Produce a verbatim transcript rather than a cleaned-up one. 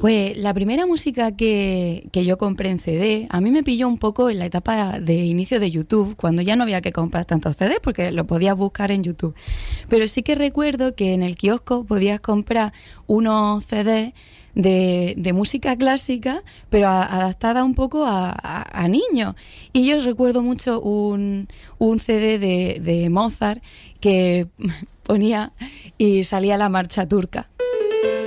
Pues la primera música que, que yo compré en C D, a mí me pilló un poco en la etapa de inicio de YouTube, cuando ya no había que comprar tantos C Ds porque lo podías buscar en YouTube. Pero sí que recuerdo que en el kiosco podías comprar unos C Ds de, de música clásica, pero a, adaptada un poco a, a, a niños. Y yo recuerdo mucho un, un C D de, de Mozart que ponía y salía la marcha turca.